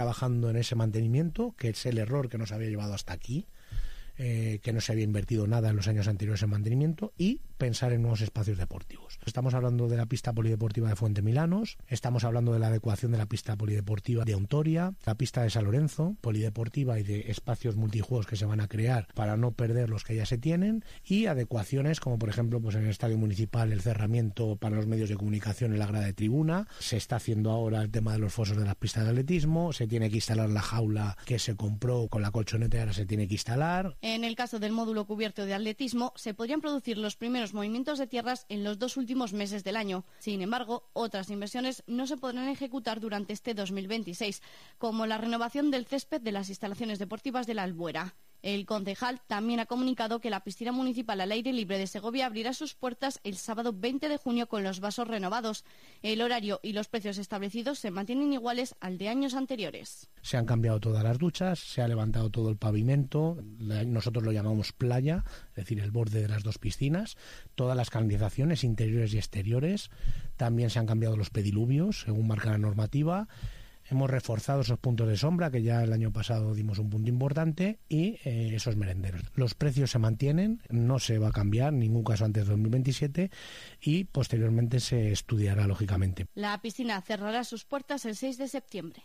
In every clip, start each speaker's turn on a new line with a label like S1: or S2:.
S1: trabajando en ese mantenimiento, que es el error que nos había llevado hasta aquí, que no se había invertido nada en los años anteriores en mantenimiento, y pensar en nuevos espacios deportivos. Estamos hablando de la pista polideportiva de Fuente Milanos, estamos hablando de la adecuación de la pista polideportiva de Ontoria, la pista de San Lorenzo, polideportiva, y de espacios multijuegos que se van a crear para no perder los que ya se tienen, y adecuaciones como por ejemplo pues en el estadio municipal el cerramiento para los medios de comunicación en la grada de tribuna. Se está haciendo ahora el tema de los fosos de las pistas de atletismo, se tiene que instalar la jaula que se compró con la colchoneta y ahora se tiene que instalar.
S2: En el caso del módulo cubierto de atletismo, se podrían producir los primeros movimientos de tierras en los 2 últimos meses del año. Sin embargo, otras inversiones no se podrán ejecutar durante este 2026, como la renovación del césped de las instalaciones deportivas de la Albuera. El concejal también ha comunicado que la piscina municipal al aire libre de Segovia abrirá sus puertas el sábado 20 de junio con los vasos renovados. El horario y los precios establecidos se mantienen iguales al de años anteriores.
S1: Se han cambiado todas las duchas, se ha levantado todo el pavimento, nosotros lo llamamos playa, es decir, el borde de las 2 piscinas, todas las canalizaciones interiores y exteriores, también se han cambiado los pediluvios, según marca la normativa. Hemos reforzado esos puntos de sombra, que ya el año pasado dimos un punto importante, y esos merenderos. Los precios se mantienen, no se va a cambiar en ningún caso antes de 2027, y posteriormente se estudiará, lógicamente.
S2: La piscina cerrará sus puertas el 6 de septiembre.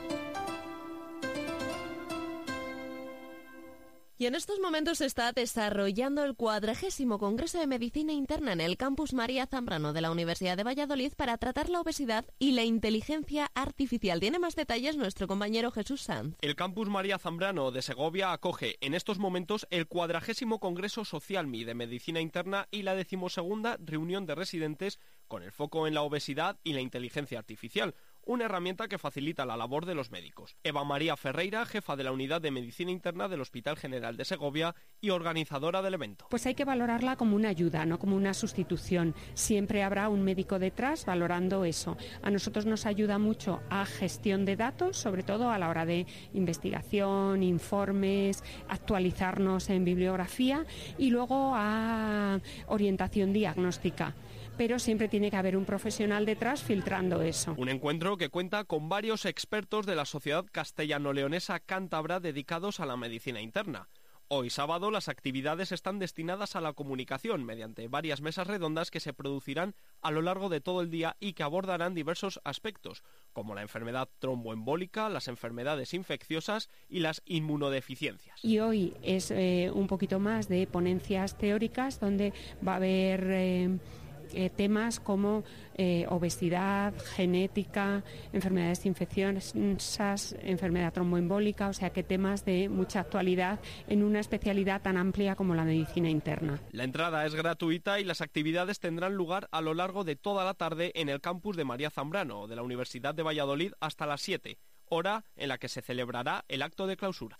S3: Y en estos momentos se está desarrollando el 40º Congreso de Medicina Interna en el Campus María Zambrano de la Universidad de Valladolid para tratar la obesidad y la inteligencia artificial. Tiene más detalles nuestro compañero Jesús Sanz.
S4: El Campus María Zambrano de Segovia acoge en estos momentos el 40º Congreso Socialmi de Medicina Interna y la 12ª reunión de residentes con el foco en la obesidad y la inteligencia artificial, una herramienta que facilita la labor de los médicos. Eva María Ferreira, jefa de la Unidad de Medicina Interna del Hospital General de Segovia y organizadora del evento.
S5: Pues hay que valorarla como una ayuda, no como una sustitución. Siempre habrá un médico detrás valorando eso. A nosotros nos ayuda mucho a gestión de datos, sobre todo a la hora de investigación, informes, actualizarnos en bibliografía, y luego a orientación diagnóstica. Pero siempre tiene que haber un profesional detrás filtrando eso.
S4: Un encuentro que cuenta con varios expertos de la Sociedad Castellano-Leonesa Cántabra dedicados a la medicina interna. Hoy sábado las actividades están destinadas a la comunicación mediante varias mesas redondas que se producirán a lo largo de todo el día y que abordarán diversos aspectos, como la enfermedad tromboembólica, las enfermedades infecciosas y las inmunodeficiencias.
S5: Y hoy es un poquito más de ponencias teóricas donde va a haber temas como obesidad, genética, enfermedades infecciosas, enfermedad tromboembólica, o sea que temas de mucha actualidad en una especialidad tan amplia como la medicina interna.
S4: La entrada es gratuita y las actividades tendrán lugar a lo largo de toda la tarde en el campus de María Zambrano de la Universidad de Valladolid hasta las 7, hora en la que se celebrará el acto de clausura.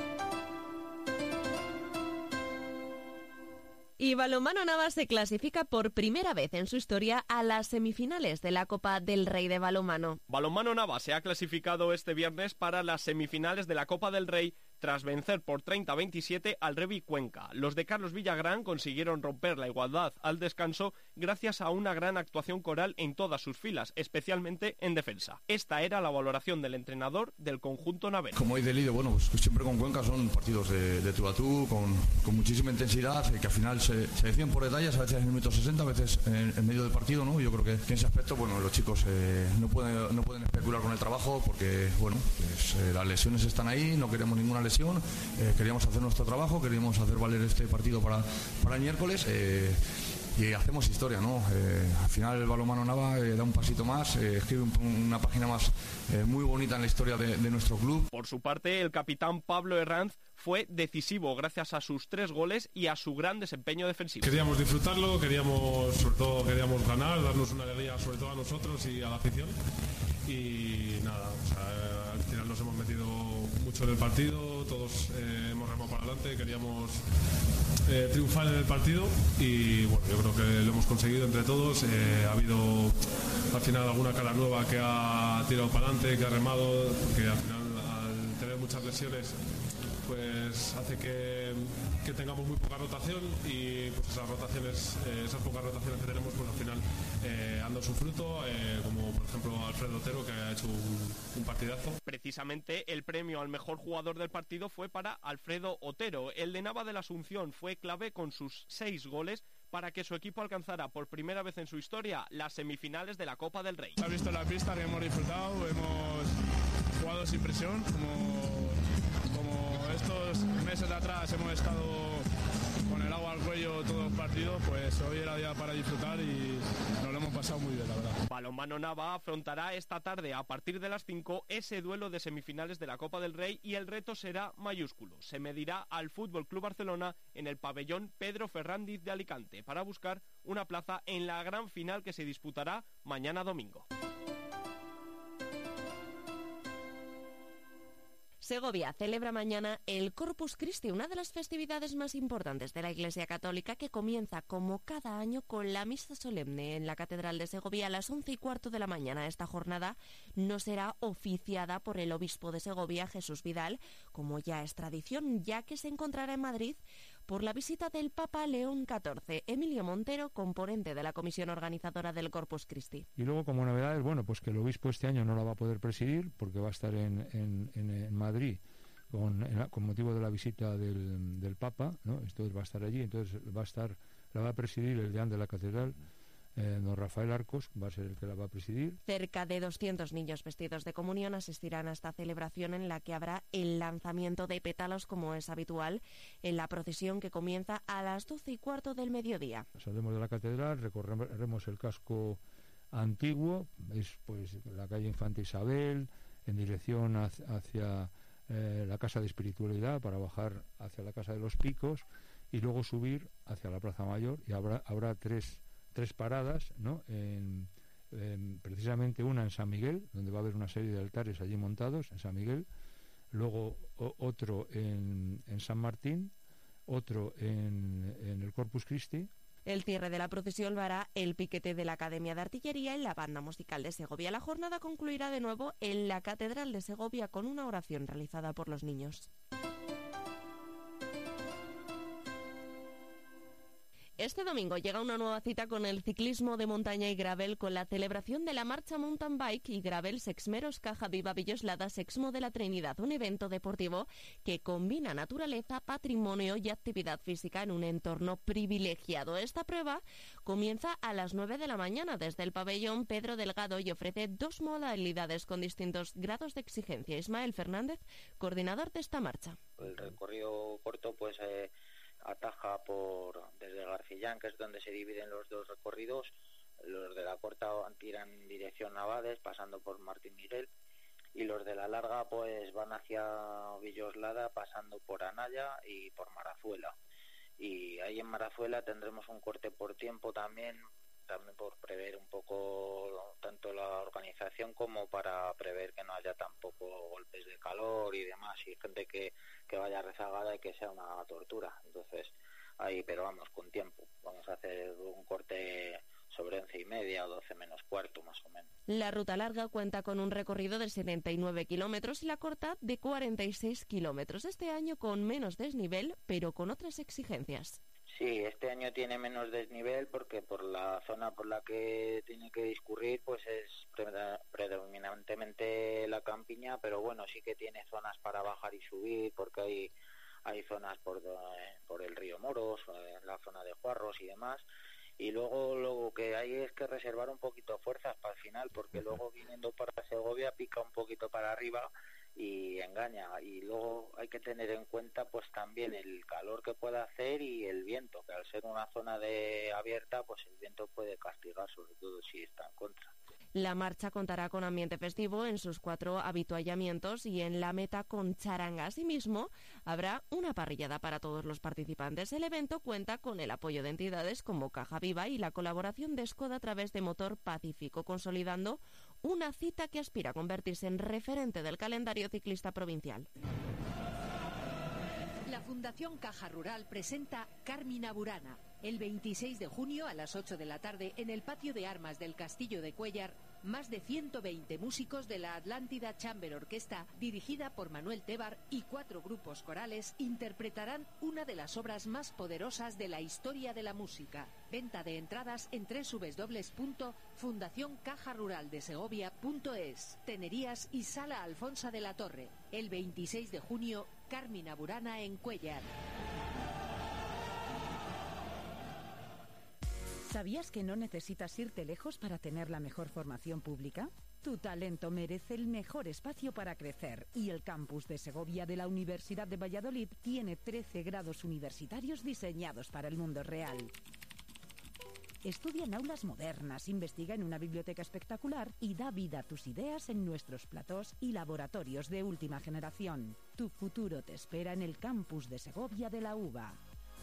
S3: Y Balonmano Navas se clasifica por primera vez en su historia a las semifinales de la Copa del Rey de balonmano.
S4: Balonmano Navas se ha clasificado este viernes para las semifinales de la Copa del Rey tras vencer por 30-27 al Revi Cuenca. Los de Carlos Villagrán consiguieron romper la igualdad al descanso gracias a una gran actuación coral en todas sus filas, especialmente en defensa. Esta era la valoración del entrenador del conjunto navero.
S6: Como he leído, bueno, pues siempre con Cuenca son partidos de tú a tú, con muchísima intensidad, que al final se deciden por detalles, a veces en el minuto 60, a veces en medio del partido, ¿no? Yo creo que en ese aspecto, bueno, los chicos no pueden especular con el trabajo porque, bueno, pues, las lesiones están ahí, no queremos ninguna lesión. Queríamos hacer nuestro trabajo, queríamos hacer valer este partido para el miércoles y hacemos historia, ¿no? Al final el balonmano Nava da un pasito más, escribe una página más muy bonita en la historia de nuestro club.
S4: Por su parte, el capitán Pablo Herranz fue decisivo gracias a sus 3 goles y a su gran desempeño defensivo.
S7: Queríamos disfrutarlo, sobre todo queríamos ganar, darnos una alegría sobre todo a nosotros y a la afición. Y nada, al final nos hemos metido mucho en el partido, todos hemos remado para adelante, queríamos triunfar en el partido y bueno, yo creo que lo hemos conseguido entre todos. Ha habido al final alguna cara nueva que ha tirado para adelante, que ha remado, porque al final al tener muchas lesiones pues hace que tengamos muy poca rotación y pues esas pocas rotaciones que tenemos pues al final han dado su fruto, como por ejemplo Alfredo Otero, que ha hecho un partidazo.
S4: Precisamente el premio al mejor jugador del partido fue para Alfredo Otero. El de Nava de la Asunción fue clave con sus 6 goles para que su equipo alcanzara por primera vez en su historia las semifinales de la Copa del Rey.
S8: Se ha visto en la pista que hemos disfrutado, hemos jugado sin presión, como estos meses de atrás hemos estado con el agua al cuello todos los partidos, pues hoy era día para disfrutar y nos lo hemos pasado muy bien, la verdad.
S4: Balonmano Nava afrontará esta tarde a partir de las 5 ese duelo de semifinales de la Copa del Rey y el reto será mayúsculo. Se medirá al Fútbol Club Barcelona en el pabellón Pedro Ferrandiz de Alicante para buscar una plaza en la gran final que se disputará mañana domingo.
S3: Segovia celebra mañana el Corpus Christi, una de las festividades más importantes de la Iglesia Católica, que comienza como cada año con la misa solemne en la Catedral de Segovia a las 11:15 de la mañana. Esta jornada no será oficiada por el obispo de Segovia, Jesús Vidal, como ya es tradición, ya que se encontrará en Madrid por la visita del Papa León XIV. Emilio Montero, componente de la comisión organizadora del Corpus Christi.
S9: Y luego, como novedades, pues que el obispo este año no la va a poder presidir porque va a estar en Madrid con motivo de la visita del Papa, ¿no? Entonces va a estar allí, entonces la va a presidir el deán de la catedral, don Rafael Arcos, va a ser el que la va a presidir.
S3: Cerca de 200 niños vestidos de comunión asistirán a esta celebración, en la que habrá el lanzamiento de pétalos, como es habitual en la procesión, que comienza a las 12:15 del mediodía.
S9: Saldremos de la catedral, recorreremos el casco antiguo, es pues la calle Infanta Isabel, en dirección hacia la Casa de Espiritualidad, para bajar hacia la Casa de los Picos y luego subir hacia la Plaza Mayor, y habrá tres paradas, ¿no? Precisamente una en San Miguel, donde va a haber una serie de altares allí montados en San Miguel, luego otro en San Martín, otro en el Corpus Christi.
S3: El cierre de la procesión lo hará el piquete de la Academia de Artillería y la Banda Musical de Segovia. La jornada concluirá de nuevo en la Catedral de Segovia con una oración realizada por los niños. Este domingo llega una nueva cita con el ciclismo de montaña y gravel, con la celebración de la marcha Mountain Bike y Gravel Sexmeros Caja Viva Villoslada Sexmo de la Trinidad, un evento deportivo que combina naturaleza, patrimonio y actividad física en un entorno privilegiado. Esta prueba comienza a las 9 de la mañana desde el pabellón Pedro Delgado y ofrece 2 modalidades con distintos grados de exigencia. Ismael Fernández, coordinador de esta marcha.
S10: El recorrido corto ataja desde Garcillán, que es donde se dividen los dos recorridos. Los de la corta tiran en dirección a Bades, pasando por Martín Miguel, y los de la larga van hacia Villoslada, pasando por Anaya y por Marazuela. Y ahí en Marazuela tendremos un corte por tiempo también por prever un poco tanto la organización como para prever que no haya tampoco golpes de calor y demás, y gente que vaya rezagada y que sea una tortura. Entonces ahí, pero vamos, con tiempo, vamos a hacer un corte sobre 11:30 o 12 menos cuarto más o menos.
S3: La ruta larga cuenta con un recorrido de 79 kilómetros y la corta de 46 kilómetros, este año con menos desnivel, pero con otras exigencias.
S10: Sí, este año tiene menos desnivel porque por la zona por la que tiene que discurrir es predominantemente la campiña, pero bueno, sí que tiene zonas para bajar y subir, porque hay zonas por el río Moros, en la zona de Juarros y demás. Y luego lo que hay es que reservar un poquito fuerzas para el final, porque luego viniendo para Segovia pica un poquito para arriba y engaña, y luego hay que tener en cuenta también el calor que puede hacer y el viento, que al ser una zona abierta el viento puede castigar, sobre todo si está en contra.
S3: La marcha contará con ambiente festivo en sus 4 avituallamientos y en la meta con charanga. Asimismo, habrá una parrillada para todos los participantes. El evento cuenta con el apoyo de entidades como Caja Viva y la colaboración de Skoda a través de Motor Pacífico, consolidando una cita que aspira a convertirse en referente del calendario ciclista provincial.
S11: La Fundación Caja Rural presenta Carmina Burana, el 26 de junio a las 8 de la tarde en el patio de armas del Castillo de Cuéllar, Más de 120 músicos de la Atlántida Chamber Orquesta, dirigida por Manuel Tebar, y 4 grupos corales interpretarán una de las obras más poderosas de la historia de la música. Venta de entradas en www.fundacioncajaruraldesegovia.es. Tenerías y Sala Alfonsa de la Torre. El 26 de junio, Carmina Burana en Cuéllar.
S12: ¿Sabías que no necesitas irte lejos para tener la mejor formación pública? Tu talento merece el mejor espacio para crecer y el campus de Segovia de la Universidad de Valladolid tiene 13 grados universitarios diseñados para el mundo real. Estudia en aulas modernas, investiga en una biblioteca espectacular y da vida a tus ideas en nuestros platós y laboratorios de última generación. Tu futuro te espera en el campus de Segovia de la UVA.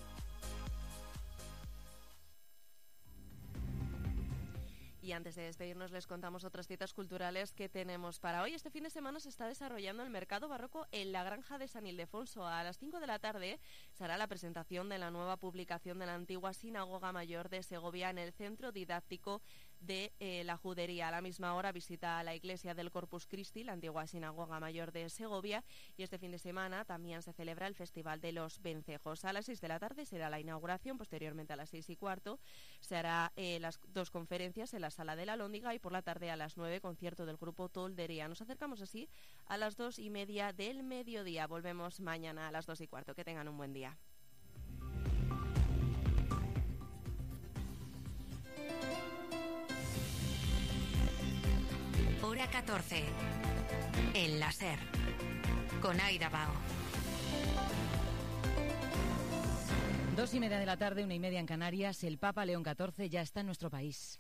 S3: Y antes de despedirnos les contamos otras citas culturales que tenemos para hoy. Este fin de semana se está desarrollando el Mercado Barroco en la Granja de San Ildefonso. A las 5 de la tarde se hará la presentación de la nueva publicación de la antigua Sinagoga Mayor de Segovia en el Centro Didáctico de la Judería. A la misma hora visita a la iglesia del Corpus Christi, la antigua Sinagoga Mayor de Segovia, y este fin de semana también se celebra el Festival de los Vencejos. A las 6 de la tarde será la inauguración, posteriormente a las 6:15 se hará las 2 conferencias en la Sala de la Alhóndiga y por la tarde a las 9 concierto del grupo Toldería. Nos acercamos así a las 2:30 del mediodía. Volvemos mañana a las 2:15. Que tengan un buen día.
S13: Hora 14. El láser. Con Aida Bao.
S14: 2:30 de la tarde, 1:30 en Canarias. El Papa León XIV ya está en nuestro país.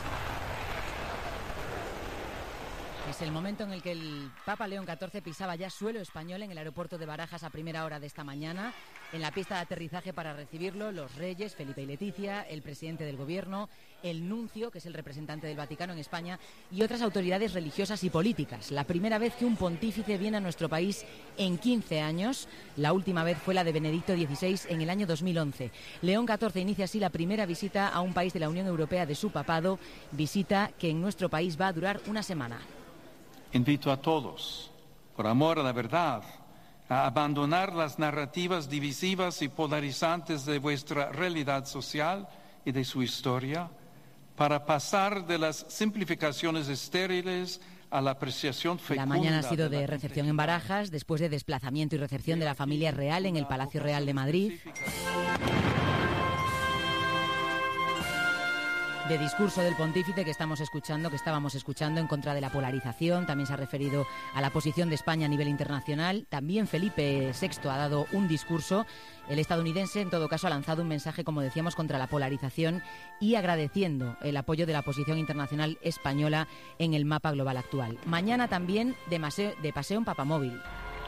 S14: Es el momento en el que el Papa León XIV pisaba ya suelo español en el aeropuerto de Barajas a primera hora de esta mañana. En la pista de aterrizaje para recibirlo, los reyes, Felipe y Leticia, el presidente del gobierno, el nuncio, que es el representante del Vaticano en España, y otras autoridades religiosas y políticas. La primera vez que un pontífice viene a nuestro país en 15 años. La última vez fue la de Benedicto XVI en el año 2011. León XIV inicia así la primera visita a un país de la Unión Europea de su papado, visita que en nuestro país va a durar una semana.
S15: Invito a todos, por amor a la verdad, a abandonar las narrativas divisivas y polarizantes de vuestra realidad social y de su historia, para pasar de las simplificaciones estériles a la apreciación fecunda.
S14: La mañana ha sido de recepción en Barajas, después de desplazamiento y recepción de la familia real en el Palacio Real de Madrid. De discurso del pontífice que estábamos escuchando en contra de la polarización. También se ha referido a la posición de España a nivel internacional. También Felipe VI ha dado un discurso. El estadounidense, en todo caso, ha lanzado un mensaje, como decíamos, contra la polarización y agradeciendo el apoyo de la posición internacional española en el mapa global actual. Mañana también de paseo en papamóvil.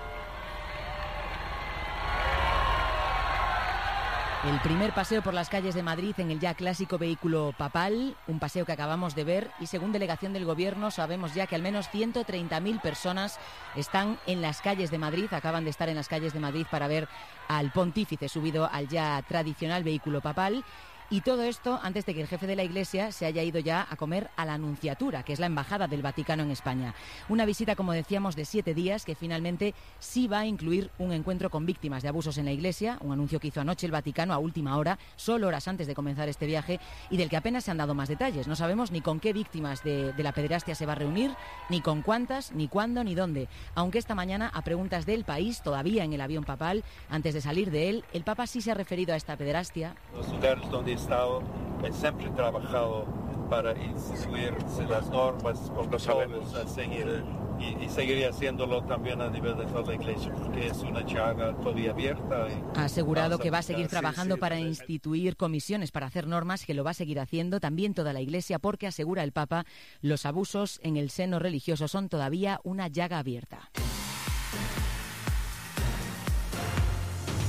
S14: El primer paseo por las calles de Madrid en el ya clásico vehículo papal, un paseo que acabamos de ver, y según delegación del Gobierno sabemos ya que al menos 130.000 personas están en las calles de Madrid, acaban de estar en las calles de Madrid para ver al pontífice subido al ya tradicional vehículo papal. Y todo esto antes de que el jefe de la Iglesia se haya ido ya a comer a la Anunciatura, que es la embajada del Vaticano en España. Una visita, como decíamos, de 7 días que finalmente sí va a incluir un encuentro con víctimas de abusos en la Iglesia, un anuncio que hizo anoche el Vaticano a última hora, solo horas antes de comenzar este viaje, y del que apenas se han dado más detalles. No sabemos ni con qué víctimas de la pederastia se va a reunir, ni con cuántas, ni cuándo, ni dónde. Aunque esta mañana, a preguntas del País, todavía en el avión papal, antes de salir de él, el Papa sí se ha referido a esta pederastia.
S16: Los lugares donde Estado siempre he trabajado para instituir las normas, protocolos a seguir y seguiría haciéndolo también a nivel de toda la Iglesia, porque es una llaga todavía abierta.
S14: Ha asegurado que va a seguir trabajando para instituir comisiones para hacer normas, que lo va a seguir haciendo también toda la Iglesia, porque asegura el Papa, los abusos en el seno religioso son todavía una llaga abierta.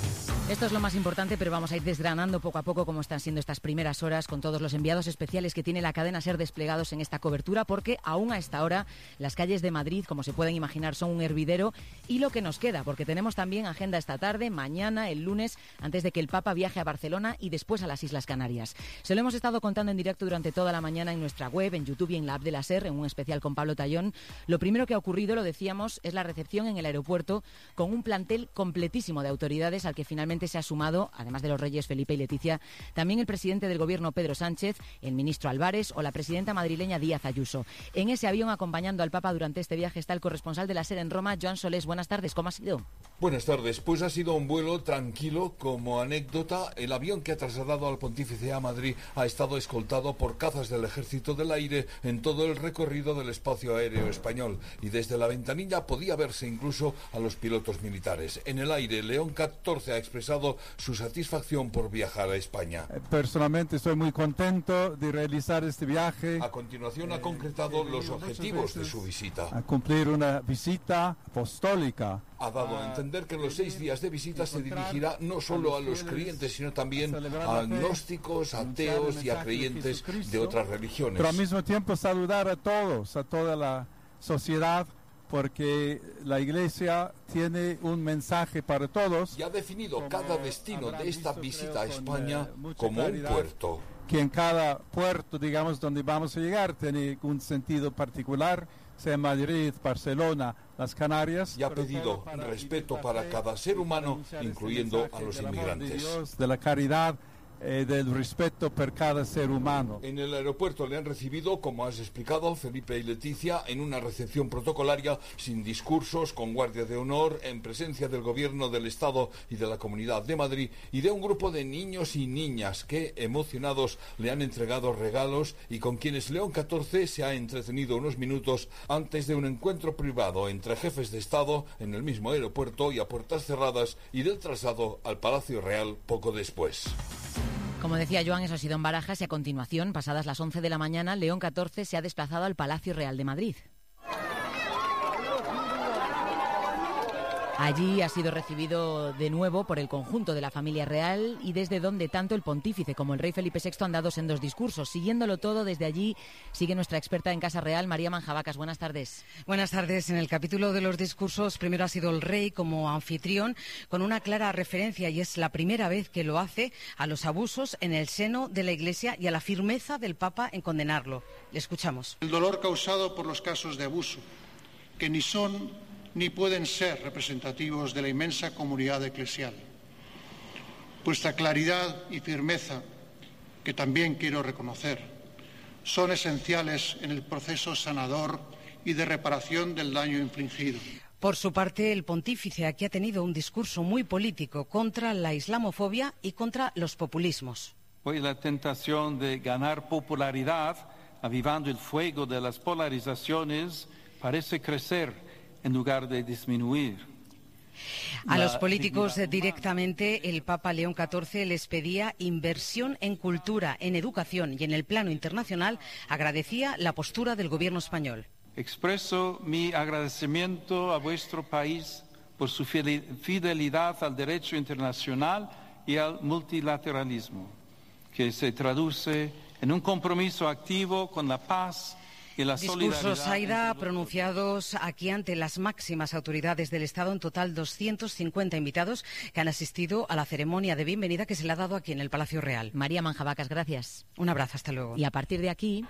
S14: Esto es lo más importante, pero vamos a ir desgranando poco a poco cómo están siendo estas primeras horas con todos los enviados especiales que tiene la cadena SER desplegados en esta cobertura, porque aún a esta hora las calles de Madrid, como se pueden imaginar, son un hervidero, y lo que nos queda, porque tenemos también agenda esta tarde, mañana, el lunes, antes de que el Papa viaje a Barcelona y después a las Islas Canarias. Se lo hemos estado contando en directo durante toda la mañana en nuestra web, en YouTube y en la app de la SER, en un especial con Pablo Tallón. Lo primero que ha ocurrido, lo decíamos, es la recepción en el aeropuerto con un plantel completísimo de autoridades al que finalmente se ha sumado, además de los reyes Felipe y Leticia, también el presidente del Gobierno Pedro Sánchez, el ministro Álvarez o la presidenta madrileña Díaz Ayuso. En ese avión acompañando al Papa durante este viaje está el corresponsal de la SER en Roma, Joan Solés. Buenas tardes, ¿cómo ha sido?
S17: Buenas tardes, pues ha sido un vuelo tranquilo. Como anécdota, el avión que ha trasladado al pontífice a Madrid ha estado escoltado por cazas del Ejército del Aire en todo el recorrido del espacio aéreo español, y desde la ventanilla podía verse incluso a los pilotos militares. En el aire, León XIV ha expresado su satisfacción por viajar a España.
S18: Personalmente estoy muy contento de realizar este viaje.
S17: A continuación ha concretado los objetivos de su visita.
S18: A cumplir una visita apostólica.
S17: Ha dado a entender que en los 6 días de visita se dirigirá no solo a los creyentes, sino también a agnósticos, ateos y a creyentes de otras religiones.
S18: Pero al mismo tiempo saludar a todos, a toda la sociedad, porque la Iglesia tiene un mensaje para todos.
S17: Y ha definido cada destino de esta visita a España como un puerto.
S18: Que en cada puerto, digamos, donde vamos a llegar, tiene un sentido particular, sea Madrid, Barcelona, las Canarias.
S17: Y ha pedido respeto para cada ser humano, incluyendo a los inmigrantes.
S18: De la caridad, del respeto por cada ser humano.
S17: En el aeropuerto le han recibido, como has explicado, Felipe y Leticia, en una recepción protocolaria, sin discursos, con guardia de honor, en presencia del Gobierno del Estado y de la Comunidad de Madrid, y de un grupo de niños y niñas que, emocionados, le han entregado regalos y con quienes León XIV se ha entretenido unos minutos antes de un encuentro privado entre jefes de Estado en el mismo aeropuerto y a puertas cerradas, y del traslado al Palacio Real poco después.
S14: Como decía Joan, eso ha sido en Barajas, y a continuación, pasadas las 11 de la mañana, León XIV se ha desplazado al Palacio Real de Madrid. Allí ha sido recibido de nuevo por el conjunto de la familia real, y desde donde tanto el pontífice como el rey Felipe VI han dado sendos discursos. Siguiéndolo todo desde allí sigue nuestra experta en Casa Real, María Manjabacas. Buenas tardes.
S19: Buenas tardes. En el capítulo de los discursos, primero ha sido el rey como anfitrión, con una clara referencia, y es la primera vez que lo hace, a los abusos en el seno de la Iglesia y a la firmeza del Papa en condenarlo. Le escuchamos.
S20: El dolor causado por los casos de abuso, que ni son ni pueden ser representativos de la inmensa comunidad eclesial. Vuestra claridad y firmeza, que también quiero reconocer, son esenciales en el proceso sanador y de reparación del daño infligido.
S19: Por su parte, el pontífice aquí ha tenido un discurso muy político contra la islamofobia y contra los populismos.
S15: Hoy la tentación de ganar popularidad, avivando el fuego de las polarizaciones, parece crecer en lugar de disminuir.
S19: A los políticos directamente, el Papa León XIV les pedía inversión en cultura, en educación, y en el plano internacional agradecía la postura del gobierno español.
S15: Expreso mi agradecimiento a vuestro país por su fidelidad al derecho internacional y al multilateralismo, que se traduce en un compromiso activo con la paz.
S19: Discursos, Aida, pronunciados aquí ante las máximas autoridades del Estado. En total, 250 invitados que han asistido a la ceremonia de bienvenida que se le ha dado aquí en el Palacio Real.
S14: María Manjabacas, gracias.
S19: Un abrazo, hasta luego.
S14: Y a partir de aquí...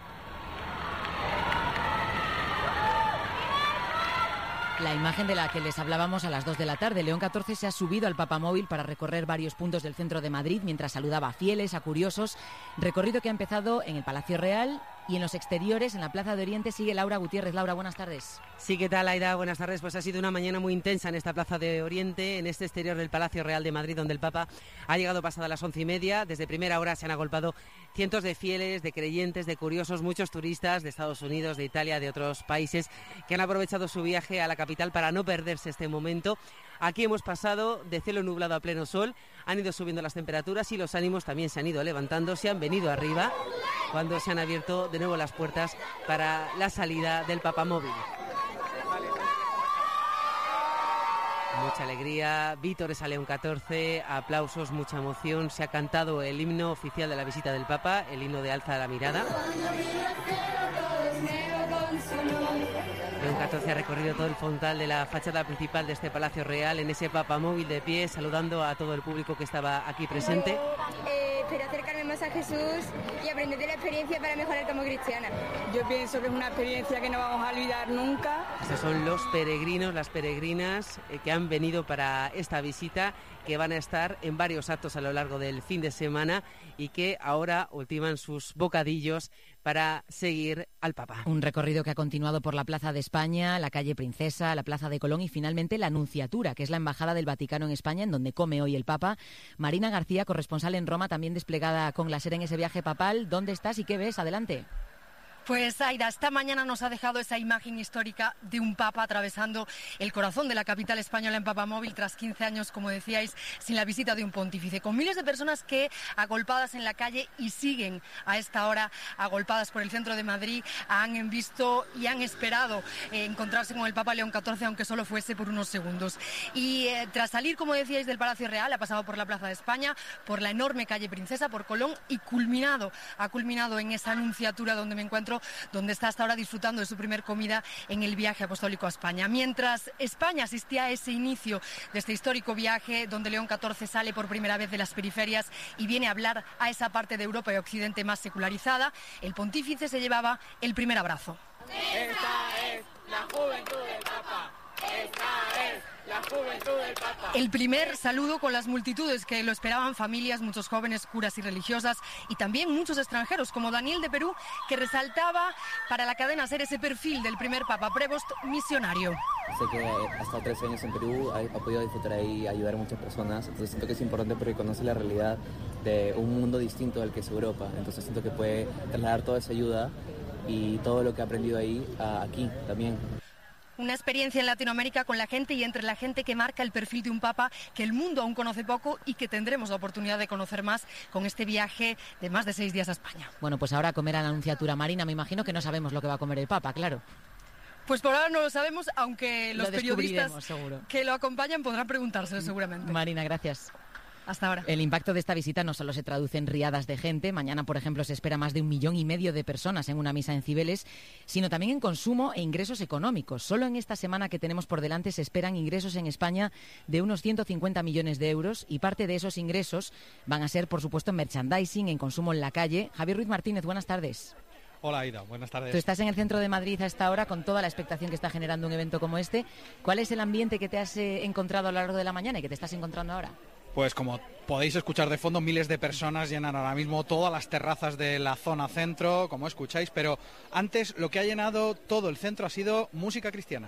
S14: la imagen de la que les hablábamos a las 2 de la tarde. León XIV se ha subido al papamóvil para recorrer varios puntos del centro de Madrid mientras saludaba a fieles, a curiosos. Recorrido que ha empezado en el Palacio Real y en los exteriores, en la Plaza de Oriente, sigue Laura Gutiérrez. Laura, buenas tardes.
S21: Sí, ¿qué tal, Aida? Buenas tardes. Pues ha sido una mañana muy intensa en esta Plaza de Oriente, en este exterior del Palacio Real de Madrid, donde el Papa ha llegado pasadas las 11:30. Desde primera hora se han agolpado cientos de fieles, de creyentes, de curiosos, muchos turistas de Estados Unidos, de Italia, de otros países, que han aprovechado su viaje a la capital para no perderse este momento. Aquí hemos pasado de cielo nublado a pleno sol, han ido subiendo las temperaturas y los ánimos también se han ido levantando, se han venido arriba cuando se han abierto de nuevo las puertas para la salida del papamóvil. Mucha alegría, vítores a León XIV, aplausos, mucha emoción. Se ha cantado el himno oficial de la visita del Papa, el himno de Alza la Mirada. León XIV ha recorrido todo el frontal de la fachada principal de este Palacio Real en ese papamóvil de pie, saludando a todo el público que estaba aquí presente.
S1: Espero acercarme más a Jesús y aprender de la experiencia para mejorar como cristiana.
S22: Yo pienso que es una experiencia que no vamos a olvidar nunca.
S21: Estos son los peregrinos, las peregrinas que han venido para esta visita, que van a estar en varios actos a lo largo del fin de semana y que ahora ultiman sus bocadillos para seguir al Papa.
S14: Un recorrido que ha continuado por la Plaza de España, la calle Princesa, la Plaza de Colón y finalmente la Anunciatura, que es la Embajada del Vaticano en España, en donde come hoy el Papa. Marina García, corresponsal en Roma, también desplegada con la SER en ese viaje papal. ¿Dónde estás y qué ves? Adelante.
S23: Pues Aida, esta mañana nos ha dejado esa imagen histórica de un Papa atravesando el corazón de la capital española en papamóvil tras 15 años, como decíais, sin la visita de un pontífice, con miles de personas que agolpadas en la calle y siguen a esta hora agolpadas por el centro de Madrid, han visto y han esperado encontrarse con el Papa León XIV, aunque solo fuese por unos segundos. Y tras salir, como decíais, del Palacio Real, ha pasado por la Plaza de España, por la enorme calle Princesa, por Colón y ha culminado en esa Anunciatura donde me encuentro, donde está hasta ahora disfrutando de su primer comida en el viaje apostólico a España. Mientras España asistía a ese inicio de este histórico viaje, donde León XIV sale por primera vez de las periferias y viene a hablar a esa parte de Europa y Occidente más secularizada, el pontífice se llevaba el primer abrazo.
S22: Esta es la juventud del Papa. Esta es la juventud del Papa.
S23: El primer saludo con las multitudes que lo esperaban, familias, muchos jóvenes, curas y religiosas y también muchos extranjeros, como Daniel de Perú, que resaltaba para la cadena SER ese perfil del primer Papa Prevost misionario.
S24: Sé que ha estado 13 años en Perú, ha podido disfrutar ahí y ayudar a muchas personas, entonces siento que es importante porque conoce la realidad de un mundo distinto al que es Europa, entonces siento que puede trasladar toda esa ayuda y todo lo que ha aprendido ahí aquí también.
S23: Una experiencia en Latinoamérica con la gente y entre la gente que marca el perfil de un Papa que el mundo aún conoce poco y que tendremos la oportunidad de conocer más con este viaje de más de 6 días a España.
S14: Bueno, pues ahora comerá la Anunciatura. Marina, me imagino que no sabemos lo que va a comer el Papa, claro.
S23: Pues por ahora no lo sabemos, aunque los periodistas
S14: seguro
S23: que lo acompañan podrán preguntárselo seguramente.
S14: Marina, gracias.
S23: Hasta ahora.
S14: El impacto de esta visita no solo se traduce en riadas de gente, mañana, por ejemplo, se espera más de 1,5 millones de personas en una misa en Cibeles, sino también en consumo e ingresos económicos. Solo en esta semana que tenemos por delante se esperan ingresos en España de unos 150 millones de euros y parte de esos ingresos van a ser, por supuesto, en merchandising, en consumo en la calle. Javier Ruiz Martínez, buenas tardes.
S25: Hola Aida, buenas tardes.
S14: Tú estás en el centro de Madrid a esta hora con toda la expectación que está generando un evento como este. ¿Cuál es el ambiente que te has encontrado a lo largo de la mañana y que te estás encontrando ahora?
S25: Pues como podéis escuchar de fondo, miles de personas llenan ahora mismo todas las terrazas de la zona centro, como escucháis, pero antes lo que ha llenado todo el centro ha sido música cristiana.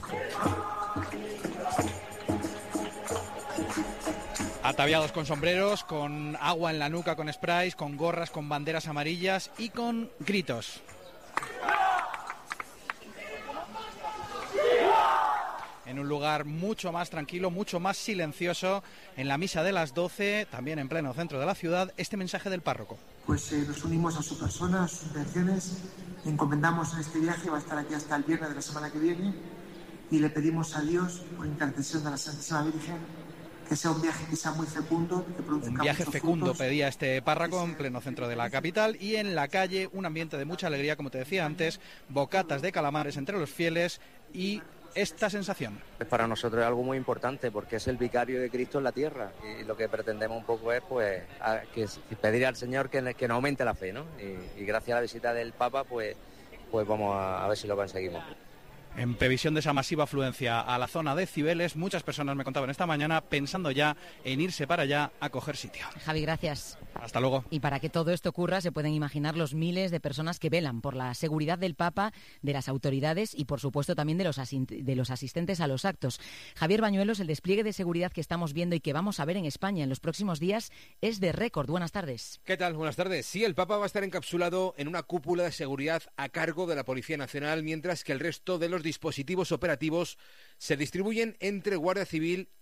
S25: Ataviados con sombreros, con agua en la nuca, con sprays, con gorras, con banderas amarillas y con gritos. En un lugar mucho más tranquilo, mucho más silencioso, en la misa de las 12, también en pleno centro de la ciudad, este mensaje del párroco.
S26: Pues nos unimos a su persona, a sus intenciones, le encomendamos en este viaje, va a estar aquí hasta el viernes de la semana que viene, y le pedimos a Dios, por intercesión de la Santísima Virgen, que sea un viaje que sea muy fecundo, que produzca
S25: un viaje fecundo
S26: frutos.
S25: Pedía este párroco en pleno centro de la capital y en la calle un ambiente de mucha alegría, como te decía antes, bocatas de calamares entre los fieles y esta sensación.
S27: Para nosotros es algo muy importante porque es el vicario de Cristo en la tierra y lo que pretendemos un poco es pues pedir al Señor que nos aumente la fe, ¿no? Y gracias a la visita del Papa pues vamos a ver si lo conseguimos.
S25: En previsión de esa masiva afluencia a la zona de Cibeles, muchas personas me contaban esta mañana pensando ya en irse para allá a coger sitio.
S14: Javi, gracias.
S25: Hasta luego.
S14: Y para que todo esto ocurra, se pueden imaginar los miles de personas que velan por la seguridad del Papa, de las autoridades y, por supuesto, también de los asistentes a los actos. Javier Bañuelos, el despliegue de seguridad que estamos viendo y que vamos a ver en España en los próximos días es de récord. Buenas tardes.
S28: ¿Qué tal? Buenas tardes. Sí, el Papa va a estar encapsulado en una cúpula de seguridad a cargo de la Policía Nacional, mientras que el resto de los dispositivos operativos se distribuyen entre Guardia Civil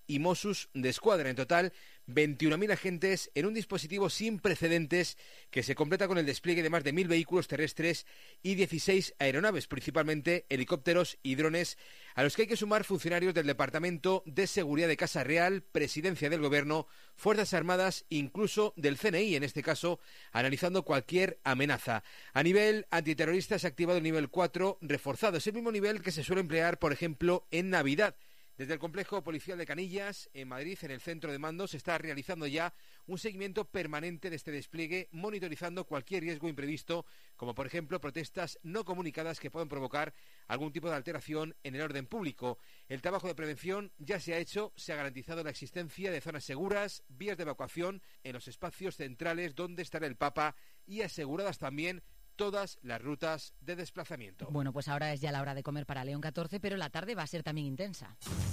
S28: y Mossos d'Esquadra. En total, 21.000 agentes en un dispositivo sin precedentes que se completa con el despliegue de más de 1.000 vehículos terrestres y 16 aeronaves, principalmente helicópteros y drones, a los que hay que sumar funcionarios del Departamento de Seguridad de Casa Real, Presidencia del Gobierno, Fuerzas Armadas, incluso del CNI, en este caso, analizando cualquier amenaza. A nivel antiterrorista se ha activado el nivel 4 reforzado. Es el mismo nivel que se suele emplear, por ejemplo, en Navidad. Desde el complejo policial de Canillas, en Madrid, en el centro de mando, se está realizando ya un seguimiento permanente de este despliegue, monitorizando cualquier riesgo imprevisto, como por ejemplo protestas no comunicadas que puedan provocar algún tipo de alteración en el orden público. El trabajo de prevención ya se ha hecho, se ha garantizado la existencia de zonas seguras, vías de evacuación en los espacios centrales donde estará el Papa y aseguradas también todas las rutas de desplazamiento.
S14: Bueno, pues ahora es ya la hora de comer para León XIV, pero la tarde va a ser también intensa.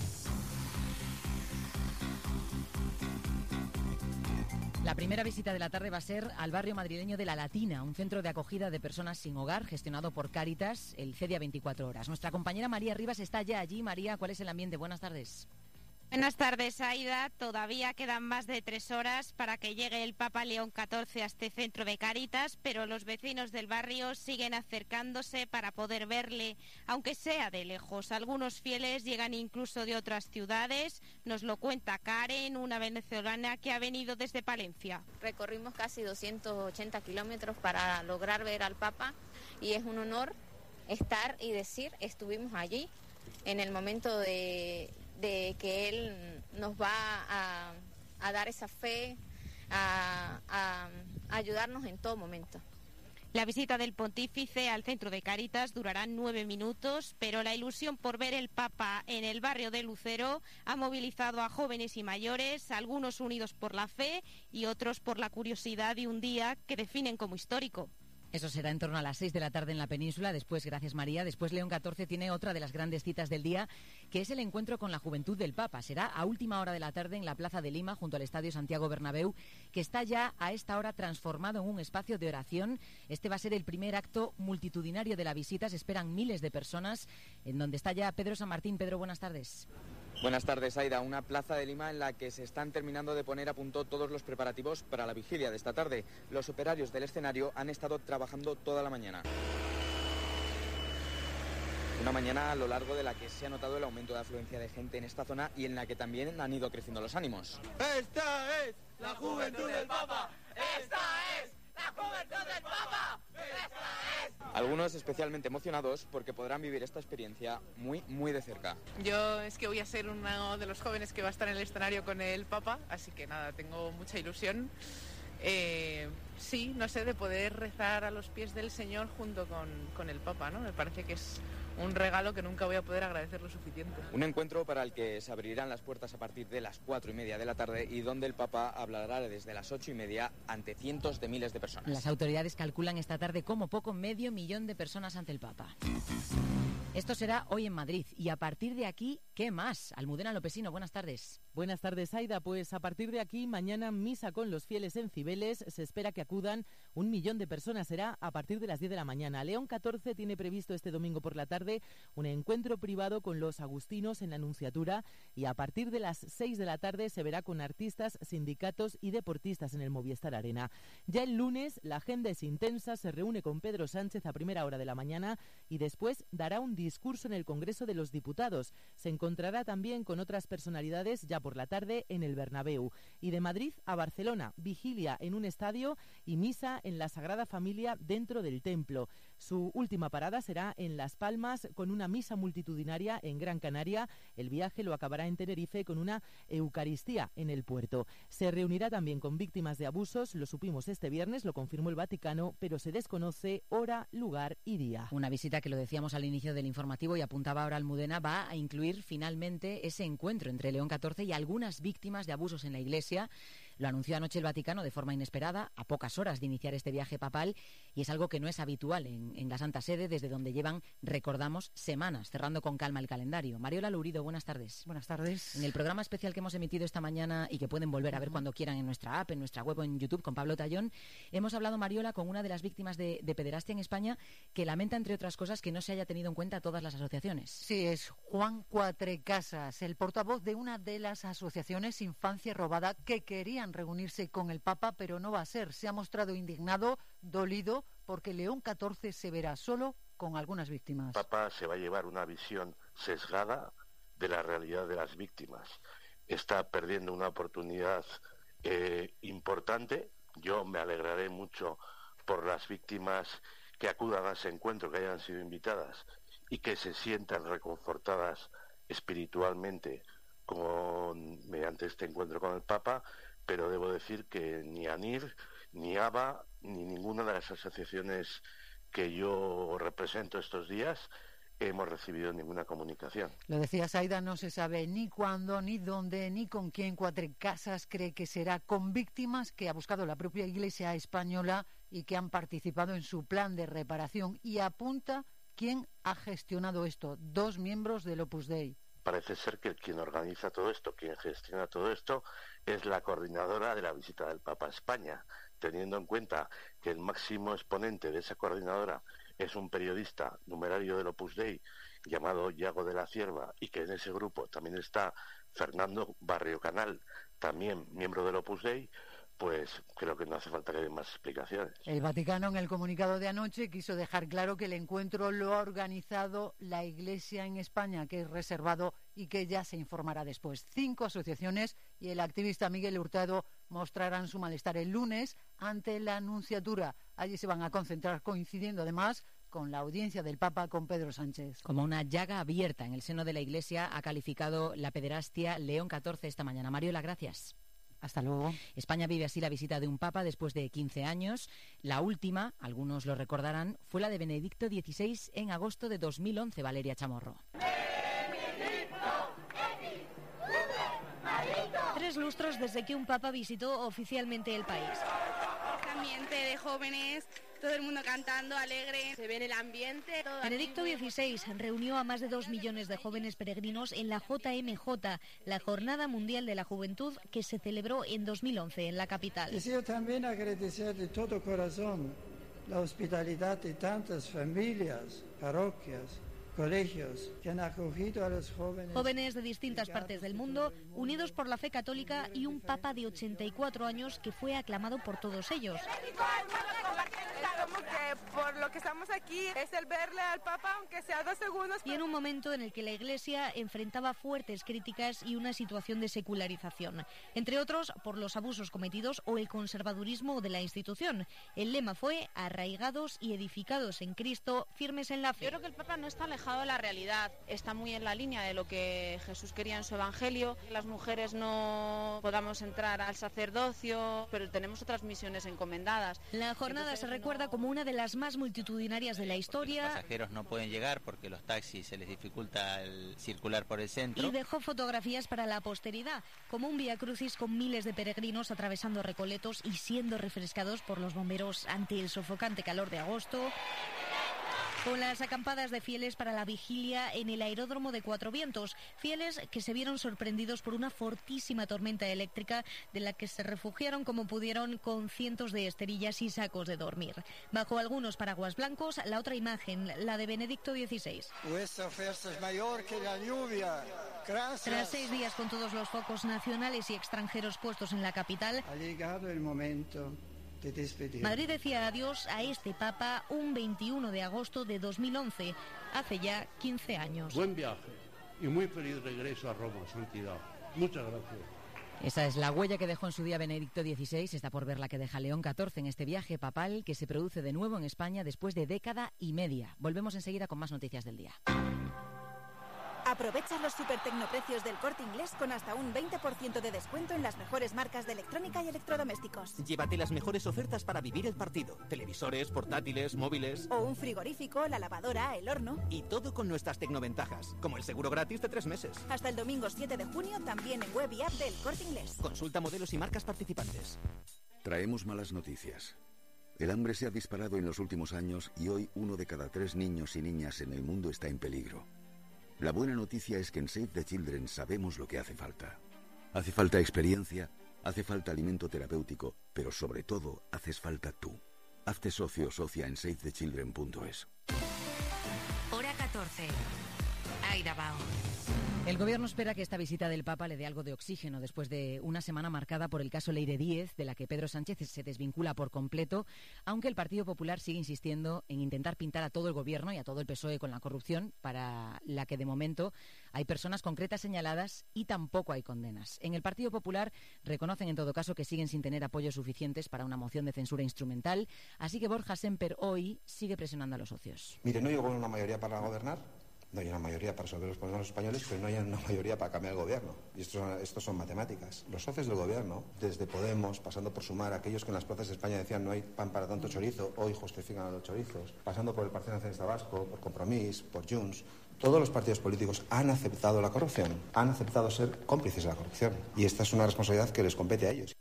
S14: La primera visita de la tarde va a ser al barrio madrileño de La Latina, un centro de acogida de personas sin hogar gestionado por Cáritas, el CEDIA 24 horas. Nuestra compañera María Rivas está ya allí. María, ¿cuál es el ambiente? Buenas tardes.
S2: Buenas tardes, Aida. Todavía quedan más de 3 horas para que llegue el Papa León XIV a este centro de Cáritas, pero los vecinos del barrio siguen acercándose para poder verle, aunque sea de lejos. Algunos fieles llegan incluso de otras ciudades. Nos lo cuenta Karen, una venezolana que ha venido desde Palencia.
S4: Recorrimos casi 280 kilómetros para lograr ver al Papa y es un honor estar y decir, estuvimos allí en el momento de que Él nos va a dar esa fe, a ayudarnos en todo momento.
S2: La visita del pontífice al centro de Cáritas durará 9 minutos, pero la ilusión por ver el Papa en el barrio de Lucero ha movilizado a jóvenes y mayores, algunos unidos por la fe y otros por la curiosidad de un día que definen como histórico.
S14: Eso será en torno a las 6 de la tarde en la península. Después, gracias María, después León XIV tiene otra de las grandes citas del día, que es el encuentro con la juventud del Papa. Será a última hora de la tarde en la Plaza de Lima, junto al Estadio Santiago Bernabéu, que está ya a esta hora transformado en un espacio de oración. Este va a ser el primer acto multitudinario de la visita. Se esperan miles de personas, en donde está ya Pedro San Martín. Pedro, buenas tardes.
S5: Buenas tardes, Aida. Una plaza de Lima en la que se están terminando de poner a punto todos los preparativos para la vigilia de esta tarde. Los operarios del escenario han estado trabajando toda la mañana. Una mañana a lo largo de la que se ha notado el aumento de afluencia de gente en esta zona y en la que también han ido creciendo los ánimos.
S22: ¡Esta es la juventud del Papa! ¡Esta es la juventud del Papa! ¡Esta es!
S5: Algunos especialmente emocionados porque podrán vivir esta experiencia muy de cerca.
S6: Yo es que voy a ser uno de los jóvenes que va a estar en el escenario con el Papa, así que nada, tengo mucha ilusión. Sí, no sé, de poder rezar a los pies del Señor junto con el Papa, ¿no? Me parece que es un regalo que nunca voy a poder agradecer lo suficiente.
S5: Un encuentro para el que se abrirán las puertas a partir de las 4:30 de la tarde y donde el Papa hablará desde las 8:30 ante cientos de miles de personas.
S14: Las autoridades calculan esta tarde como poco 500.000 de personas ante el Papa. Esto será hoy en Madrid y a partir de aquí, ¿qué más? Almudena Lopesino, buenas tardes.
S7: Buenas tardes, Aida. Pues a partir de aquí, mañana misa con los fieles en Cibeles. Se espera que acudan 1 millón de personas. Será a partir de las 10 de la mañana. León XIV tiene previsto este domingo por la tarde un encuentro privado con los agustinos en la Nunciatura y a partir de las 6 de la tarde se verá con artistas, sindicatos y deportistas en el Movistar Arena. Ya el lunes la agenda es intensa. Se reúne con Pedro Sánchez a primera hora de la mañana y después dará un discurso en el Congreso de los Diputados. Se encontrará también con otras personalidades ya por la tarde en el Bernabéu. Y de Madrid a Barcelona, vigilia en un estadio y misa en la Sagrada Familia dentro del templo. Su última parada será en Las Palmas con una misa multitudinaria en Gran Canaria. El viaje lo acabará en Tenerife con una Eucaristía en el puerto. Se reunirá también con víctimas de abusos. Lo supimos este viernes, lo confirmó el Vaticano, pero se desconoce hora, lugar y día.
S14: Una visita que lo decíamos al inicio del informativo y apuntaba ahora Almudena, va a incluir finalmente ese encuentro entre León XIV y algunas víctimas de abusos en la Iglesia. Lo anunció anoche el Vaticano de forma inesperada, a pocas horas de iniciar este viaje papal, y es algo que no es habitual en la Santa Sede, desde donde llevan, recordamos, semanas, cerrando con calma el calendario. Mariola Lourido, buenas tardes.
S3: Buenas tardes.
S14: En el programa especial que hemos emitido esta mañana y que pueden volver a ver cuando quieran en nuestra app, en nuestra web o en YouTube con Pablo Tallón, hemos hablado, Mariola, con una de las víctimas de pederastia en España, que lamenta, entre otras cosas, que no se haya tenido en cuenta todas las asociaciones.
S3: Sí, es Juan Cuatrecasas, el portavoz de una de las asociaciones Infancia Robada, que querían reunirse con el Papa, pero no va a ser. Se ha mostrado indignado, dolido, porque León XIV se verá solo con algunas víctimas.
S8: El Papa se va a llevar una visión sesgada de la realidad de las víctimas. Está perdiendo una oportunidad importante. Yo me alegraré mucho por las víctimas que acudan a ese encuentro, que hayan sido invitadas y que se sientan reconfortadas espiritualmente mediante este encuentro con el Papa, pero debo decir que ni ANIR, ni ABA, ni ninguna de las asociaciones que yo represento estos días hemos recibido ninguna comunicación.
S3: Lo decía Saida, no se sabe ni cuándo, ni dónde, ni con quién. Cuatrecasas cree que será con víctimas que ha buscado la propia Iglesia española y que han participado en su plan de reparación, y apunta quién ha gestionado esto: 2 miembros del Opus Dei.
S8: Parece ser que quien organiza todo esto, quien gestiona todo esto, es la coordinadora de la visita del Papa a España, teniendo en cuenta que el máximo exponente de esa coordinadora es un periodista numerario del Opus Dei llamado Yago de la Cierva, y que en ese grupo también está Fernando Barrio Canal, también miembro del Opus Dei, pues creo que no hace falta que den más explicaciones.
S3: El Vaticano, en el comunicado de anoche, quiso dejar claro que el encuentro lo ha organizado la Iglesia en España, que es reservado y que ya se informará después. 5 asociaciones y el activista Miguel Hurtado mostrarán su malestar el lunes ante la Nunciatura. Allí se van a concentrar, coincidiendo además con la audiencia del Papa con Pedro Sánchez.
S14: Como una llaga abierta en el seno de la Iglesia ha calificado la pederastia León XIV esta mañana. Mariola, gracias.
S3: Hasta luego.
S14: España vive así la visita de un papa después de 15 años. La última, algunos lo recordarán, fue la de Benedicto XVI en agosto de 2011, Valeria Chamorro.
S9: 3 lustros desde que un papa visitó oficialmente el país.
S1: Ambiente de jóvenes, todo el mundo cantando, alegre, se ve en el ambiente.
S9: Benedicto XVI reunió a más de 2 millones de jóvenes peregrinos en la JMJ, la Jornada Mundial de la Juventud, que se celebró en 2011 en la capital.
S10: Deseo también agradecer de todo corazón la hospitalidad de tantas familias, parroquias, colegios que han acogido a los jóvenes.
S9: Jóvenes de distintas partes del mundo, unidos por la fe católica, y un papa de 84 años que fue aclamado por todos ellos.
S1: Por lo que estamos aquí es el verle al Papa, aunque sea 2 segundos.
S9: Y en un momento en el que la Iglesia enfrentaba fuertes críticas y una situación de secularización, entre otros por los abusos cometidos o el conservadurismo de la institución. El lema fue: arraigados y edificados en Cristo, firmes en la fe.
S11: Yo creo que el Papa no está alejado de la realidad, está muy en la línea de lo que Jesús quería en su Evangelio. Las mujeres no podamos entrar al sacerdocio, pero tenemos otras misiones encomendadas.
S9: La jornada se recuerda como una de las más multitudinarias de la historia.
S12: Los pasajeros no pueden llegar porque los taxis se les dificulta el circular por el centro.
S9: Y dejó fotografías para la posteridad, como un vía crucis con miles de peregrinos atravesando recoletos y siendo refrescados por los bomberos ante el sofocante calor de agosto. Con las acampadas de fieles para la vigilia en el aeródromo de Cuatro Vientos, fieles que se vieron sorprendidos por una fortísima tormenta eléctrica de la que se refugiaron como pudieron con cientos de esterillas y sacos de dormir. Bajo algunos paraguas blancos, la otra imagen, la de Benedicto XVI.
S10: Vuestra fuerza es mayor que la lluvia. Gracias.
S9: Tras 6 días con todos los focos nacionales y extranjeros puestos en la capital,
S10: ha llegado el momento de despedir.
S9: Madrid decía adiós a este Papa un 21 de agosto de 2011, hace ya 15 años.
S13: Buen viaje y muy feliz regreso a Roma, santidad. Muchas gracias.
S14: Esa es la huella que dejó en su día Benedicto XVI. Está por ver la que deja León XIV en este viaje papal que se produce de nuevo en España después de década y media. Volvemos enseguida con más noticias del día.
S15: Aprovecha los supertecnoprecios del Corte Inglés con hasta un 20% de descuento en las mejores marcas de electrónica y electrodomésticos.
S16: Llévate las mejores ofertas para vivir el partido. Televisores, portátiles, móviles...
S15: O un frigorífico, la lavadora, el horno...
S16: Y todo con nuestras tecnoventajas, como el seguro gratis de 3 meses.
S15: Hasta el domingo 7 de junio también en web y app del Corte Inglés.
S16: Consulta modelos y marcas participantes.
S17: Traemos malas noticias. El hambre se ha disparado en los últimos años y hoy 1 de cada 3 niños y niñas en el mundo está en peligro. La buena noticia es que en Save the Children sabemos lo que hace falta. Hace falta experiencia, hace falta alimento terapéutico, pero sobre todo haces falta tú. Hazte socio o socia en savethechildren.es.
S18: Hora 14. Aida Bao.
S14: El Gobierno espera que esta visita del Papa le dé algo de oxígeno después de una semana marcada por el caso Leire Díez, de la que Pedro Sánchez se desvincula por completo, aunque el Partido Popular sigue insistiendo en intentar pintar a todo el Gobierno y a todo el PSOE con la corrupción, para la que de momento hay personas concretas señaladas y tampoco hay condenas. En el Partido Popular reconocen en todo caso que siguen sin tener apoyos suficientes para una moción de censura instrumental, así que Borja Semper hoy sigue presionando a los socios.
S19: Mire, no llegó una mayoría para gobernar. No hay una mayoría para resolver los problemas españoles, pero no hay una mayoría para cambiar el gobierno. Y esto son matemáticas. Los socios del gobierno, desde Podemos, pasando por Sumar, aquellos que en las plazas de España decían no hay pan para tanto chorizo, hoy justifican a los chorizos, pasando por el Partido Nacionalista Vasco, por Compromís, por Junts, todos los partidos políticos han aceptado la corrupción, han aceptado ser cómplices de la corrupción. Y esta es una responsabilidad que les compete a ellos.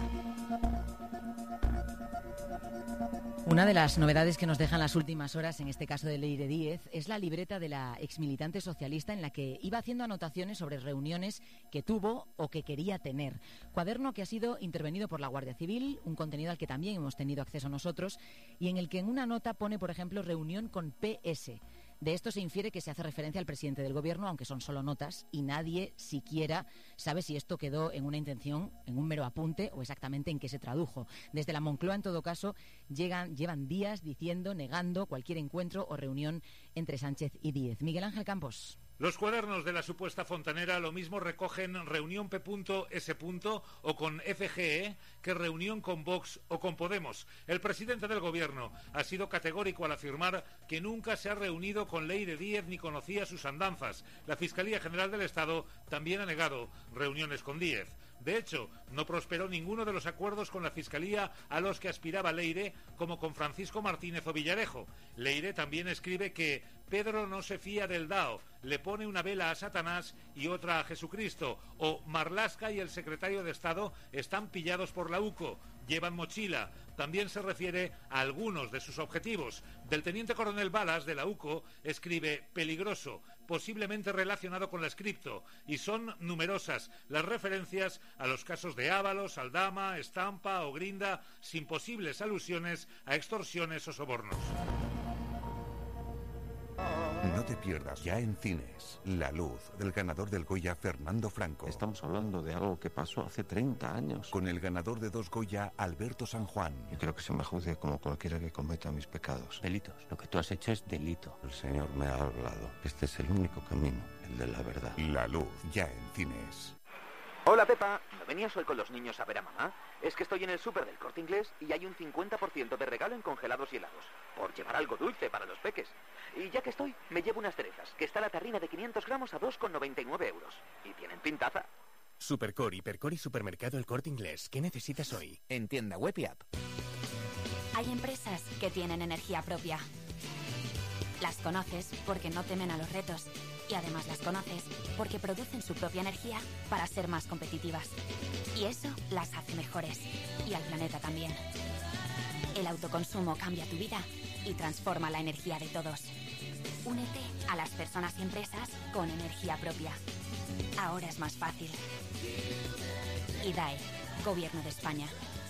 S14: Una de las novedades que nos dejan las últimas horas, en este caso de Leire Díez, es la libreta de la exmilitante socialista en la que iba haciendo anotaciones sobre reuniones que tuvo o que quería tener. Cuaderno que ha sido intervenido por la Guardia Civil, un contenido al que también hemos tenido acceso nosotros, y en el que en una nota pone, por ejemplo, reunión con PS. De esto se infiere que se hace referencia al presidente del Gobierno, aunque son solo notas, y nadie siquiera sabe si esto quedó en una intención, en un mero apunte, o exactamente en qué se tradujo. Desde la Moncloa, en todo caso, llevan días diciendo, negando cualquier encuentro o reunión entre Sánchez y Díez. Miguel Ángel Campos.
S20: Los cuadernos de la supuesta fontanera lo mismo recogen reunión P.S. o con FGE que reunión con Vox o con Podemos. El presidente del Gobierno ha sido categórico al afirmar que nunca se ha reunido con Leire Díez ni conocía sus andanzas. La Fiscalía General del Estado también ha negado reuniones con Díez. De hecho, no prosperó ninguno de los acuerdos con la Fiscalía a los que aspiraba Leire, como con Francisco Martínez o Villarejo. Leire también escribe que Pedro no se fía del Dao, le pone una vela a Satanás y otra a Jesucristo, o Marlaska y el secretario de Estado están pillados por la UCO, llevan mochila. También se refiere a algunos de sus objetivos. Del teniente coronel Balas, de la UCO, escribe peligroso, posiblemente relacionado con la Scripto, y son numerosas las referencias a los casos de Ábalos, Aldama, Estampa o Grinda, sin posibles alusiones a extorsiones o sobornos.
S21: No te pierdas ya en cines La Luz, del ganador del Goya Fernando Franco.
S24: Estamos hablando de algo que pasó hace 30 años.
S21: Con el ganador de 2 Goya, Alberto San Juan.
S24: Yo creo que se me juzgue como cualquiera que cometa mis pecados.
S12: Delitos. Lo que tú has hecho es delito.
S24: El Señor me ha hablado. Este es el único camino, el de la verdad.
S21: La Luz, ya en cines.
S29: Hola Pepa, ¿no venías hoy con los niños a ver a mamá? Es que estoy en el súper del Corte Inglés y hay un 50% de regalo en congelados y helados, por llevar algo dulce para los peques. Y ya que estoy, me llevo unas cerezas, que está la tarrina de 500 gramos a 2,99 euros. Y tienen pintaza.
S30: Supercor, Hipercor y Supermercado El Corte Inglés. ¿Qué necesitas hoy?
S12: En tienda web y app.
S31: Hay empresas que tienen energía propia. Las conoces porque no temen a los retos. Y además las conoces porque producen su propia energía para ser más competitivas. Y eso las hace mejores. Y al planeta también. El autoconsumo cambia tu vida y transforma la energía de todos. Únete a las personas y empresas con energía propia. Ahora es más fácil. IDAE, Gobierno de España.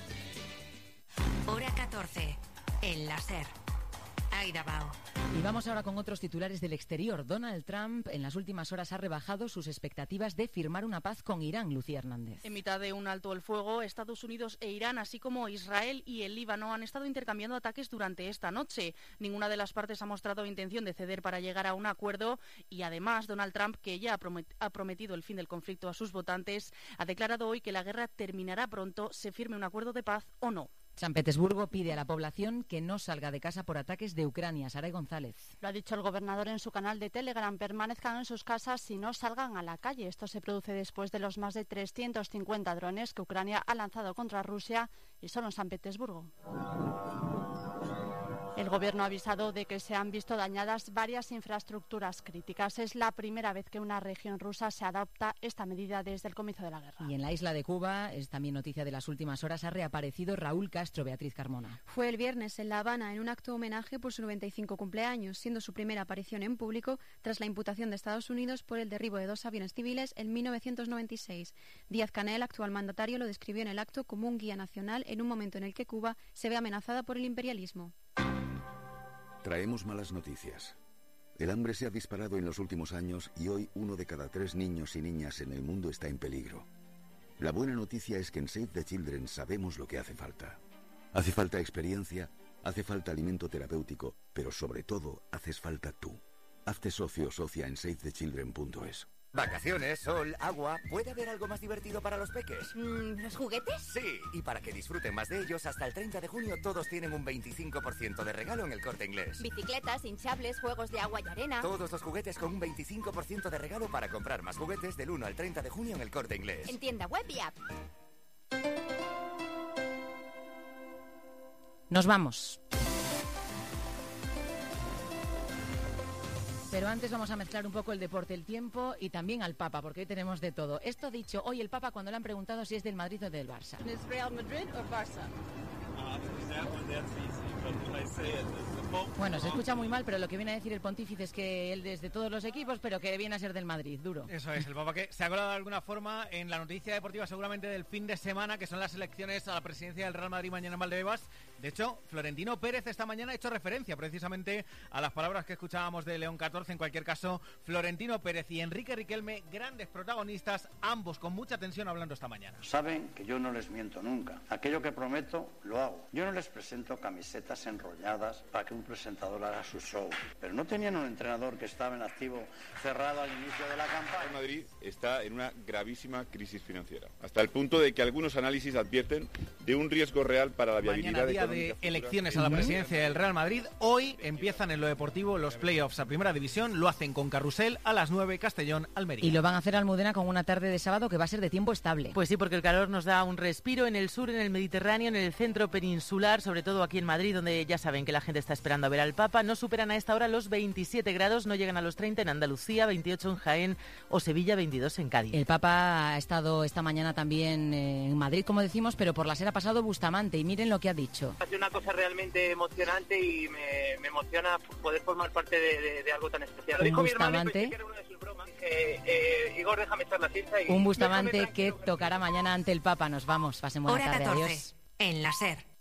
S18: Hora 14. El láser. Aida Bao.
S14: Y vamos ahora con otros titulares del exterior. Donald Trump en las últimas horas ha rebajado sus expectativas de firmar una paz con Irán. Lucía Hernández.
S32: En mitad de un alto el fuego, Estados Unidos e Irán, así como Israel y el Líbano, han estado intercambiando ataques durante esta noche. Ninguna de las partes ha mostrado intención de ceder para llegar a un acuerdo y además Donald Trump, que ya ha prometido el fin del conflicto a sus votantes, ha declarado hoy que la guerra terminará pronto, se firme un acuerdo de paz o no.
S14: San Petersburgo pide a la población que no salga de casa por ataques de Ucrania. Saray González.
S2: Lo ha dicho el gobernador en su canal de Telegram. Permanezcan en sus casas y no salgan a la calle. Esto se produce después de los más de 350 drones que Ucrania ha lanzado contra Rusia y solo en San Petersburgo. El gobierno ha avisado de que se han visto dañadas varias infraestructuras críticas. Es la primera vez que una región rusa se adopta esta medida desde el comienzo de la guerra.
S14: Y en la isla de Cuba, es también noticia de las últimas horas, ha reaparecido Raúl Castro. Beatriz Carmona.
S4: Fue el viernes en La Habana en un acto homenaje por su 95 cumpleaños, siendo su primera aparición en público tras la imputación de Estados Unidos por el derribo de 2 aviones civiles en 1996. Díaz-Canel, actual mandatario, lo describió en el acto como un guía nacional en un momento en el que Cuba se ve amenazada por el imperialismo.
S17: Traemos malas noticias. El hambre se ha disparado en los últimos años y hoy 1 de cada 3 niños y niñas en el mundo está en peligro. La buena noticia es que en Save the Children sabemos lo que hace falta. Hace falta experiencia, hace falta alimento terapéutico, pero sobre todo haces falta tú. Hazte socio o socia en savethechildren.es.
S5: Vacaciones, sol, agua. ¿Puede haber algo más divertido para los peques?
S6: ¿Los juguetes?
S5: Sí, y para que disfruten más de ellos, hasta el 30 de junio todos tienen un 25% de regalo en El Corte Inglés.
S6: Bicicletas, hinchables, juegos de agua y arena.
S5: Todos los juguetes con un 25% de regalo para comprar más juguetes del 1 al 30 de junio en El Corte Inglés.
S6: En tienda web y app.
S14: Nos vamos. Pero antes vamos a mezclar un poco el deporte, el tiempo y también al Papa, porque hoy tenemos de todo. Esto dicho, hoy el Papa cuando le han preguntado si es del Madrid o del Barça.
S7: ¿Es Real Madrid o Barça?
S14: Bueno, se escucha muy mal, pero lo que viene a decir el pontífice es que él es de todos los equipos, pero que viene a ser del Madrid, duro.
S8: Eso es, el Papa que se ha colado de alguna forma en la noticia deportiva seguramente del fin de semana, que son las elecciones a la presidencia del Real Madrid mañana en Valdebebas. De hecho, Florentino Pérez esta mañana ha hecho referencia precisamente a las palabras que escuchábamos de León XIV. En cualquier caso, Florentino Pérez y Enrique Riquelme, grandes protagonistas, ambos con mucha tensión hablando esta mañana. Saben que yo no les miento nunca. Aquello que prometo, lo hago. Yo no les presento camisetas enrolladas para que un presentador haga su show. Pero no tenían un entrenador que estaba en activo cerrado al inicio de la campaña.
S22: Madrid está en una gravísima crisis financiera, hasta el punto de que algunos análisis advierten de un riesgo real para la viabilidad
S8: mañana, día
S22: económica
S8: de elecciones a la presidencia del Real Madrid. Hoy empiezan en lo deportivo los playoffs a Primera División. Lo hacen con Carrusel a las 9, Castellón, Almería.
S14: Y lo van a hacer Almudena con una tarde de sábado que va a ser de tiempo estable.
S23: Pues sí, porque el calor nos da un respiro en el sur, en el Mediterráneo, en el centro peninsular, sobre todo aquí en Madrid, donde ya saben que la gente está esperando a ver al Papa. No superan a esta hora los 27 grados, no llegan a los 30 en Andalucía, 28 en Jaén o Sevilla, 22 en Cádiz.
S14: El Papa ha estado esta mañana también en Madrid, como decimos, pero por la SER ha pasado Bustamante y miren lo que ha dicho.
S25: Ha sido una cosa realmente emocionante y me emociona poder formar parte de algo tan especial. Lo dijo
S14: Bustamante,
S25: mi hermano y pensé que era una de sus bromas. Igor, déjame echar la siesta.
S14: Un Bustamante que tocará mañana ante el Papa. Nos vamos, pasen buena
S18: Hora
S14: tarde,
S18: 14,
S14: adiós.
S18: En la SER.